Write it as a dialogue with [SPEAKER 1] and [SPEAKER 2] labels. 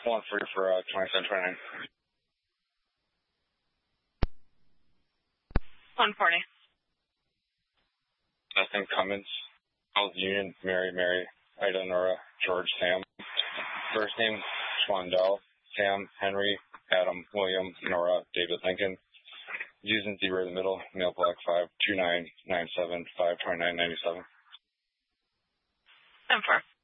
[SPEAKER 1] 1 for 2729.
[SPEAKER 2] 140.
[SPEAKER 1] Nothing Cummins. Charles Union, Mary, Ida, Nora, George, Sam. First name, Schwandell, Sam, Henry, Adam, William, Nora, David, Lincoln. Using 0 in the middle, mail block 52997 52997.
[SPEAKER 2] 10-4.